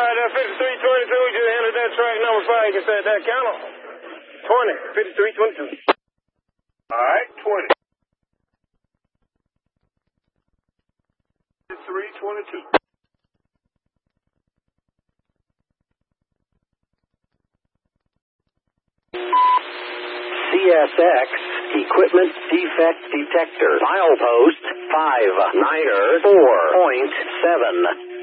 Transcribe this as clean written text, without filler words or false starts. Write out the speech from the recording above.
All right, 5322, just entered that track number 5. You can say that count on. 20, 5322. All right, 20. 322. CSX Equipment Defect Detector. Milepost 59er 4.7.